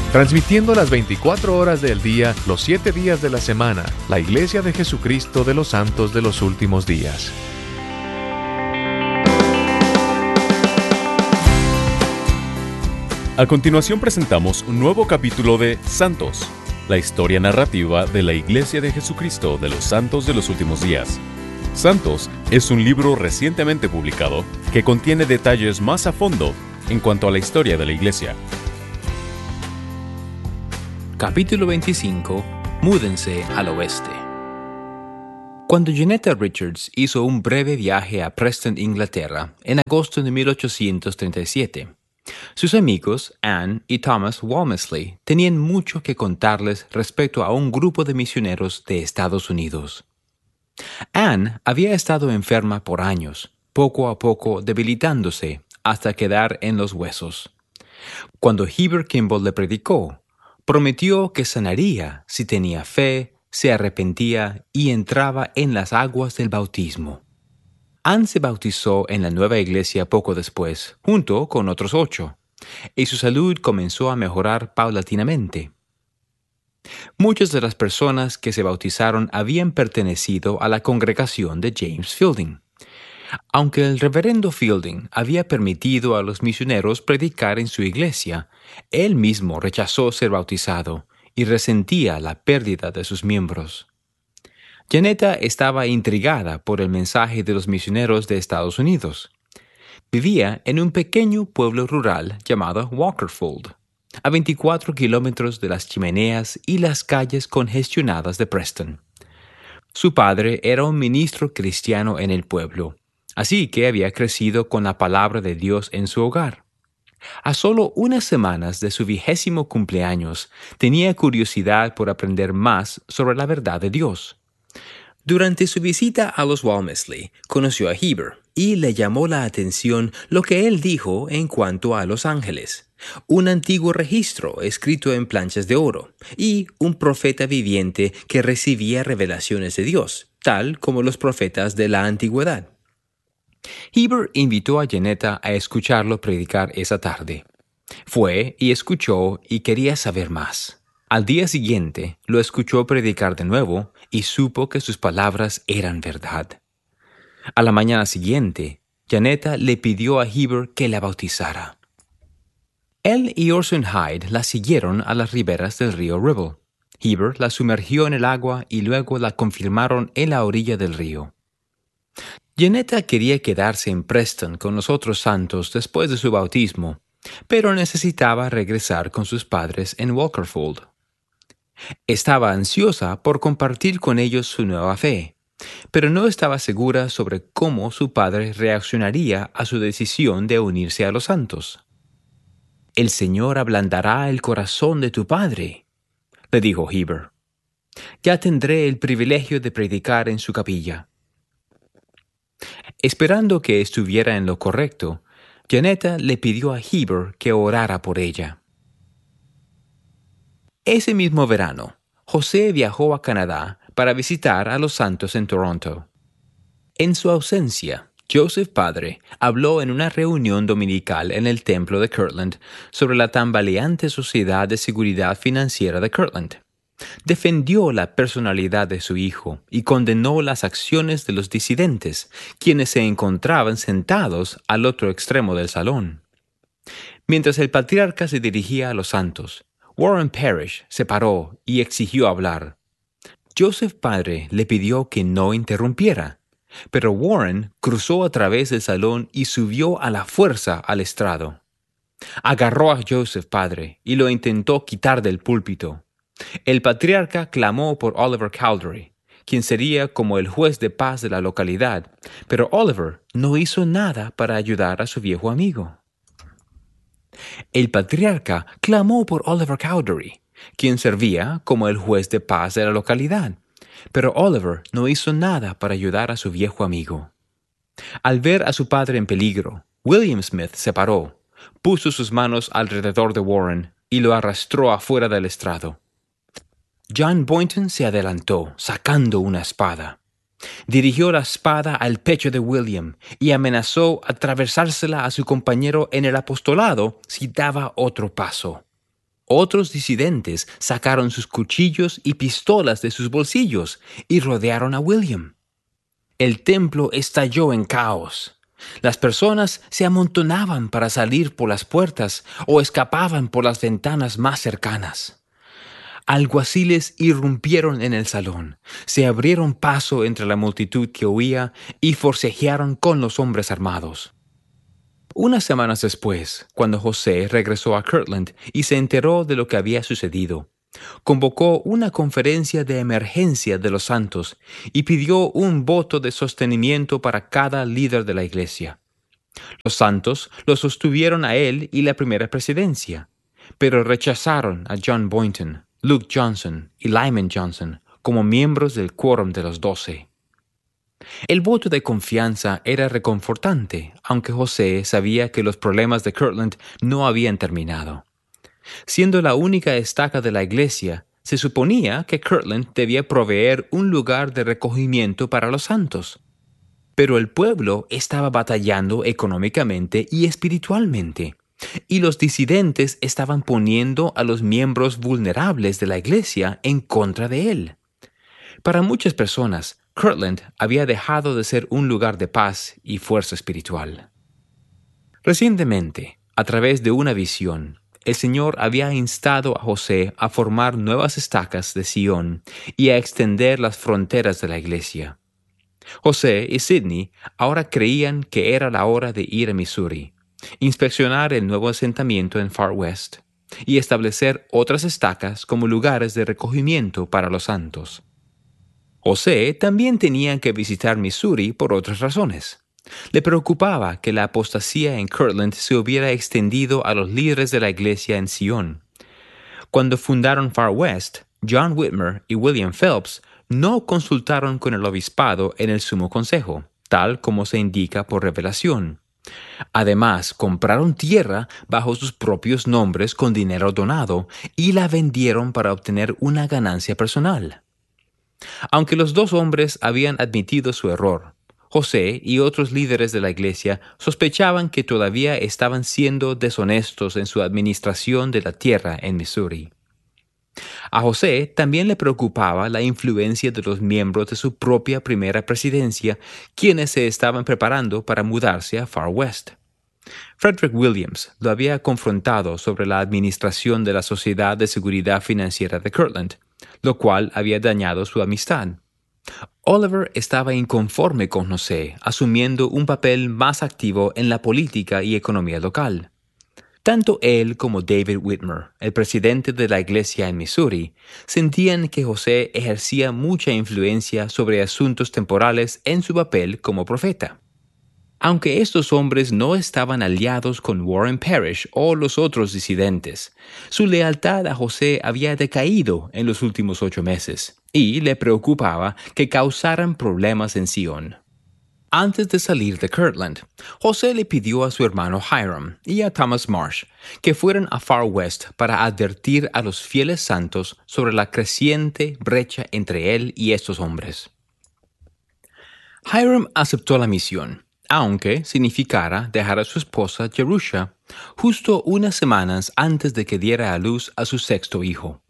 Transmitiendo las 24 horas del día, los 7 días de la semana, la Iglesia de Jesucristo de los Santos de los Últimos Días. A continuación presentamos un nuevo capítulo de Santos, la historia narrativa de la Iglesia de Jesucristo de los Santos de los Últimos Días. Santos es un libro recientemente publicado que contiene detalles más a fondo en cuanto a la historia de la Iglesia. Capítulo 25. Múdense al oeste. Cuando Janetta Richards hizo un breve viaje a Preston, Inglaterra, en agosto de 1837, sus amigos, Anne y Thomas Walmesley, tenían mucho que contarles respecto a un grupo de misioneros de Estados Unidos. Anne había estado enferma por años, poco a poco debilitándose hasta quedar en los huesos. Cuando Heber Kimball le predicó, prometió que sanaría si tenía fe, se arrepentía y entraba en las aguas del bautismo. Anne se bautizó en la nueva iglesia poco después, junto con otros 8, y su salud comenzó a mejorar paulatinamente. Muchas de las personas que se bautizaron habían pertenecido a la congregación de James Fielding. Aunque el reverendo Fielding había permitido a los misioneros predicar en su iglesia, él mismo rechazó ser bautizado y resentía la pérdida de sus miembros. Janetta estaba intrigada por el mensaje de los misioneros de Estados Unidos. Vivía en un pequeño pueblo rural llamado Walkerfold, a 24 kilómetros de las chimeneas y las calles congestionadas de Preston. Su padre era un ministro cristiano en el pueblo, así que había crecido con la palabra de Dios en su hogar. A solo unas semanas de su 20º cumpleaños, tenía curiosidad por aprender más sobre la verdad de Dios. Durante su visita a los Walmesley, conoció a Heber y le llamó la atención lo que él dijo en cuanto a los ángeles, un antiguo registro escrito en planchas de oro y un profeta viviente que recibía revelaciones de Dios, tal como los profetas de la antigüedad. Heber invitó a Janetta a escucharlo predicar esa tarde. Fue y escuchó y quería saber más. Al día siguiente lo escuchó predicar de nuevo y supo que sus palabras eran verdad. A la mañana siguiente, Janetta le pidió a Heber que la bautizara. Él y Orson Hyde la siguieron a las riberas del río Ribble. Heber la sumergió en el agua y luego la confirmaron en la orilla del río. Janetta quería quedarse en Preston con los otros santos después de su bautismo, pero necesitaba regresar con sus padres en Walkerfold. Estaba ansiosa por compartir con ellos su nueva fe, pero no estaba segura sobre cómo su padre reaccionaría a su decisión de unirse a los santos. «El Señor ablandará el corazón de tu padre», le dijo Heber. «Ya tendré el privilegio de predicar en su capilla». Esperando que estuviera en lo correcto, Janetta le pidió a Heber que orara por ella. Ese mismo verano, José viajó a Canadá para visitar a los santos en Toronto. En su ausencia, Joseph Padre habló en una reunión dominical en el templo de Kirtland sobre la tambaleante sociedad de seguridad financiera de Kirtland. Defendió la personalidad de su hijo y condenó las acciones de los disidentes, quienes se encontraban sentados al otro extremo del salón. Mientras el patriarca se dirigía a los santos, Warren Parrish se paró y exigió hablar. Joseph Padre le pidió que no interrumpiera, pero Warren cruzó a través del salón y subió a la fuerza al estrado. Agarró a Joseph Padre y lo intentó quitar del púlpito. El patriarca clamó por Oliver Cowdery, quien sería como el juez de paz de la localidad, pero Oliver no hizo nada para ayudar a su viejo amigo. El patriarca clamó por Oliver Cowdery, quien servía como el juez de paz de la localidad, pero Oliver no hizo nada para ayudar a su viejo amigo. Al ver a su padre en peligro, William Smith se paró, puso sus manos alrededor de Warren y lo arrastró afuera del estrado. John Boynton se adelantó, sacando una espada. Dirigió la espada al pecho de William y amenazó atravesársela a su compañero en el apostolado si daba otro paso. Otros disidentes sacaron sus cuchillos y pistolas de sus bolsillos y rodearon a William. El templo estalló en caos. Las personas se amontonaban para salir por las puertas o escapaban por las ventanas más cercanas. Alguaciles irrumpieron en el salón, se abrieron paso entre la multitud que huía y forcejearon con los hombres armados. Unas semanas después, cuando José regresó a Kirtland y se enteró de lo que había sucedido, convocó una conferencia de emergencia de los santos y pidió un voto de sostenimiento para cada líder de la iglesia. Los santos lo sostuvieron a él y la primera presidencia, pero rechazaron a John Boynton, Luke Johnson y Lyman Johnson como miembros del quórum de los 12. El voto de confianza era reconfortante, aunque José sabía que los problemas de Kirtland no habían terminado. Siendo la única estaca de la iglesia, se suponía que Kirtland debía proveer un lugar de recogimiento para los santos. Pero el pueblo estaba batallando económicamente y espiritualmente, y los disidentes estaban poniendo a los miembros vulnerables de la iglesia en contra de él. Para muchas personas, Kirtland había dejado de ser un lugar de paz y fuerza espiritual. Recientemente, a través de una visión, el Señor había instado a José a formar nuevas estacas de Sion y a extender las fronteras de la iglesia. José y Sidney ahora creían que era la hora de ir a Missouri, inspeccionar el nuevo asentamiento en Far West y establecer otras estacas como lugares de recogimiento para los santos. José también tenía que visitar Missouri por otras razones. Le preocupaba que la apostasía en Kirtland se hubiera extendido a los líderes de la iglesia en Sion. Cuando fundaron Far West, John Whitmer y William Phelps no consultaron con el obispado en el Sumo Consejo, tal como se indica por revelación. Además, compraron tierra bajo sus propios nombres con dinero donado y la vendieron para obtener una ganancia personal. Aunque los dos hombres habían admitido su error, José y otros líderes de la iglesia sospechaban que todavía estaban siendo deshonestos en su administración de la tierra en Missouri. A José también le preocupaba la influencia de los miembros de su propia primera presidencia, quienes se estaban preparando para mudarse a Far West. Frederick Williams lo había confrontado sobre la administración de la Sociedad de Seguridad Financiera de Kirtland, lo cual había dañado su amistad. Oliver estaba inconforme con José, asumiendo un papel más activo en la política y economía local. Tanto él como David Whitmer, el presidente de la iglesia en Missouri, sentían que José ejercía mucha influencia sobre asuntos temporales en su papel como profeta. Aunque estos hombres no estaban aliados con Warren Parrish o los otros disidentes, su lealtad a José había decaído en los últimos 8 meses, y le preocupaba que causaran problemas en Sion. Antes de salir de Kirtland, José le pidió a su hermano Hiram y a Thomas Marsh que fueran a Far West para advertir a los fieles santos sobre la creciente brecha entre él y estos hombres. Hiram aceptó la misión, aunque significara dejar a su esposa Jerusha justo unas semanas antes de que diera a luz a su 6º hijo.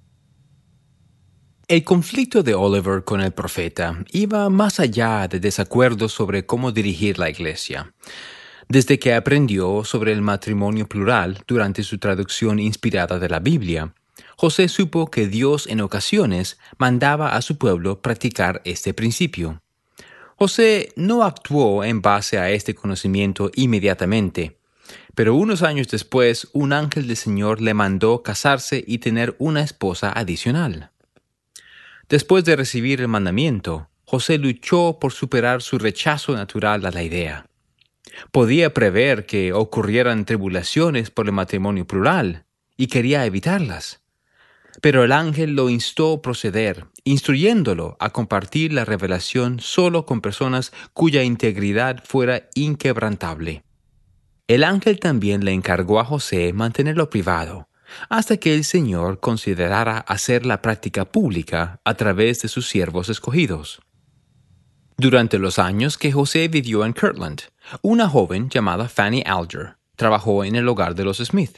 El conflicto de Oliver con el profeta iba más allá de desacuerdos sobre cómo dirigir la iglesia. Desde que aprendió sobre el matrimonio plural durante su traducción inspirada de la Biblia, José supo que Dios en ocasiones mandaba a su pueblo practicar este principio. José no actuó en base a este conocimiento inmediatamente, pero unos años después un ángel del Señor le mandó casarse y tener una esposa adicional. Después de recibir el mandamiento, José luchó por superar su rechazo natural a la idea. Podía prever que ocurrieran tribulaciones por el matrimonio plural y quería evitarlas. Pero el ángel lo instó a proceder, instruyéndolo a compartir la revelación solo con personas cuya integridad fuera inquebrantable. El ángel también le encargó a José mantenerlo privado, hasta que el Señor considerara hacer la práctica pública a través de sus siervos escogidos. Durante los años que José vivió en Kirtland, una joven llamada Fanny Alger trabajó en el hogar de los Smith.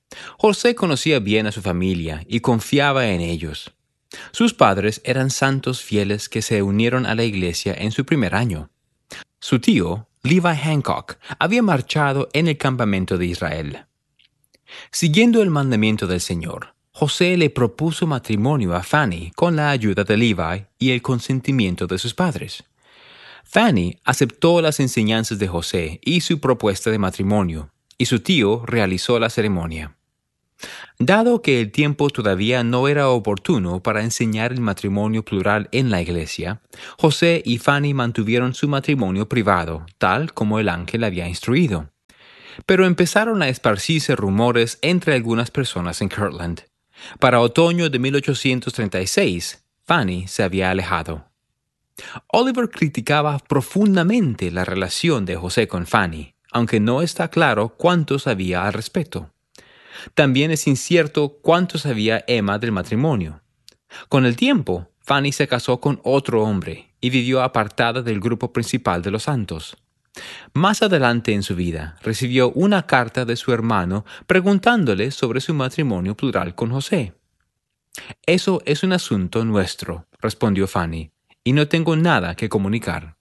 José conocía bien a su familia y confiaba en ellos. Sus padres eran santos fieles que se unieron a la iglesia en su primer año. Su tío, Levi Hancock, había marchado en el campamento de Israel. Siguiendo el mandamiento del Señor, José le propuso matrimonio a Fanny con la ayuda de Levi y el consentimiento de sus padres. Fanny aceptó las enseñanzas de José y su propuesta de matrimonio, y su tío realizó la ceremonia. Dado que el tiempo todavía no era oportuno para enseñar el matrimonio plural en la iglesia, José y Fanny mantuvieron su matrimonio privado, tal como el ángel había instruido. Pero empezaron a esparcirse rumores entre algunas personas en Kirtland. Para otoño de 1836, Fanny se había alejado. Oliver criticaba profundamente la relación de José con Fanny, aunque no está claro cuánto sabía al respecto. También es incierto cuánto sabía Emma del matrimonio. Con el tiempo, Fanny se casó con otro hombre y vivió apartada del grupo principal de los santos. Más adelante en su vida, recibió una carta de su hermano preguntándole sobre su matrimonio plural con José. «Eso es un asunto nuestro», respondió Fanny, «y no tengo nada que comunicar».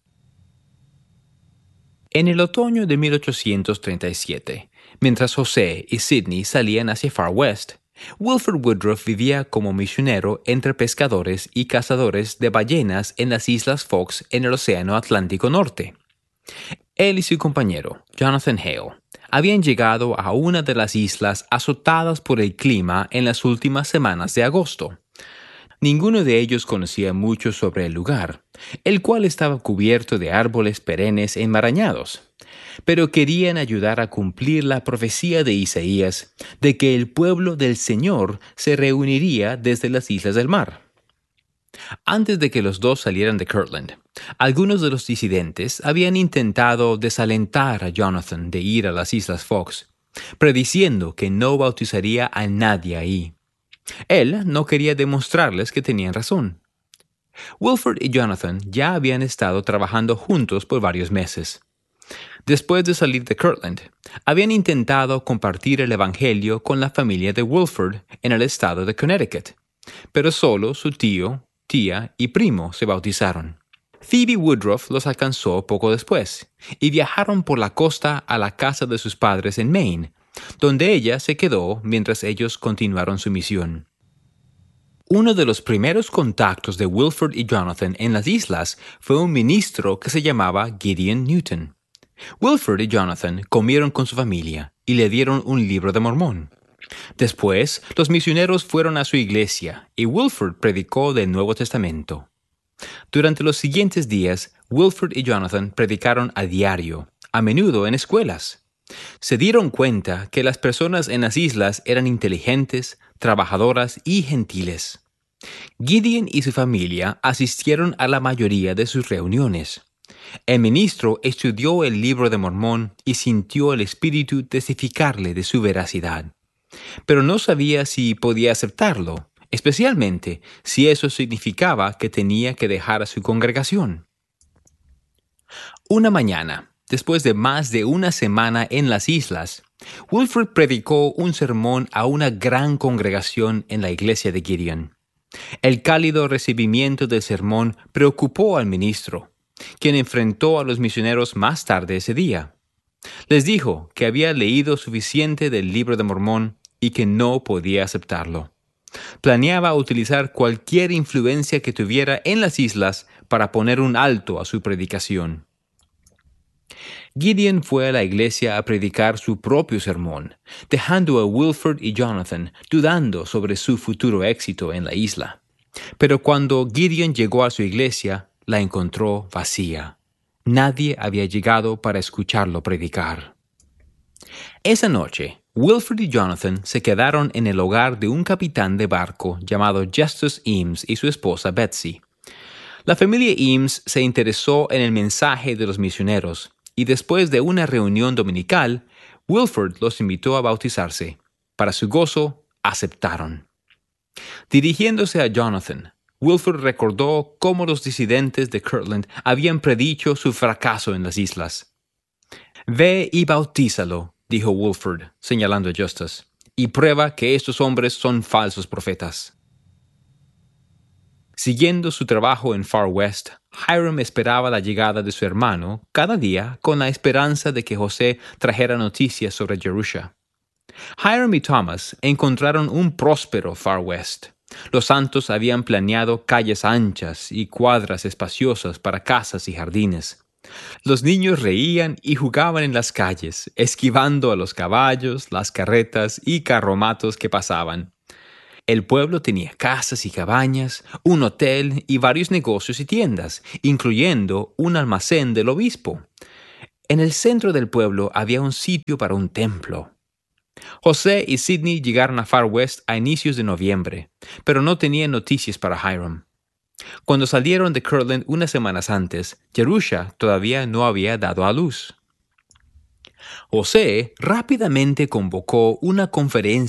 En el otoño de 1837, mientras José y Sidney salían hacia Far West, Wilford Woodruff vivía como misionero entre pescadores y cazadores de ballenas en las Islas Fox en el Océano Atlántico Norte. Él y su compañero, Jonathan Hale, habían llegado a una de las islas azotadas por el clima en las últimas semanas de agosto. Ninguno de ellos conocía mucho sobre el lugar, el cual estaba cubierto de árboles perennes enmarañados, pero querían ayudar a cumplir la profecía de Isaías de que el pueblo del Señor se reuniría desde las islas del mar. Antes de que los dos salieran de Kirtland, algunos de los disidentes habían intentado desalentar a Jonathan de ir a las Islas Fox, prediciendo que no bautizaría a nadie ahí. Él no quería demostrarles que tenían razón. Wilford y Jonathan ya habían estado trabajando juntos por varios meses. Después de salir de Kirtland, habían intentado compartir el Evangelio con la familia de Wilford en el estado de Connecticut, pero solo su tío, tía y primo se bautizaron. Phoebe Woodruff los alcanzó poco después y viajaron por la costa a la casa de sus padres en Maine, donde ella se quedó mientras ellos continuaron su misión. Uno de los primeros contactos de Wilford y Jonathan en las islas fue un ministro que se llamaba Gideon Newton. Wilford y Jonathan comieron con su familia y le dieron un libro de Mormón. Después, los misioneros fueron a su iglesia y Wilford predicó del Nuevo Testamento. Durante los siguientes días, Wilford y Jonathan predicaron a diario, a menudo en escuelas. Se dieron cuenta que las personas en las islas eran inteligentes, trabajadoras y gentiles. Gideon y su familia asistieron a la mayoría de sus reuniones. El ministro estudió el libro de Mormón y sintió el Espíritu testificarle de su veracidad. Pero no sabía si podía aceptarlo, especialmente si eso significaba que tenía que dejar a su congregación. Una mañana, después de más de una semana en las islas, Wilford predicó un sermón a una gran congregación en la iglesia de Gideon. El cálido recibimiento del sermón preocupó al ministro, quien enfrentó a los misioneros más tarde ese día. Les dijo que había leído suficiente del libro de Mormón y que no podía aceptarlo. Planeaba utilizar cualquier influencia que tuviera en las islas para poner un alto a su predicación. Gideon fue a la iglesia a predicar su propio sermón, dejando a Wilford y Jonathan dudando sobre su futuro éxito en la isla. Pero cuando Gideon llegó a su iglesia, la encontró vacía. Nadie había llegado para escucharlo predicar. Esa noche, Wilford y Jonathan se quedaron en el hogar de un capitán de barco llamado Justus Eames y su esposa Betsy. La familia Eames se interesó en el mensaje de los misioneros, y después de una reunión dominical, Wilford los invitó a bautizarse. Para su gozo, aceptaron. Dirigiéndose a Jonathan, Wilford recordó cómo los disidentes de Kirtland habían predicho su fracaso en las islas. «Ve y bautízalo», dijo Wilford, señalando a Justus, y prueba que estos hombres son falsos profetas. Siguiendo su trabajo en Far West, Hiram esperaba la llegada de su hermano cada día con la esperanza de que José trajera noticias sobre Jerusha. Hiram y Thomas encontraron un próspero Far West. Los santos habían planeado calles anchas y cuadras espaciosas para casas y jardines. Los niños reían y jugaban en las calles, esquivando a los caballos, las carretas y carromatos que pasaban. El pueblo tenía casas y cabañas, un hotel y varios negocios y tiendas, incluyendo un almacén del obispo. En el centro del pueblo había un sitio para un templo. José y Sidney llegaron a Far West a inicios de noviembre, pero no tenían noticias para Hiram. Cuando salieron de Kirtland unas semanas antes, Jerusha todavía no había dado a luz. José rápidamente convocó una conferencia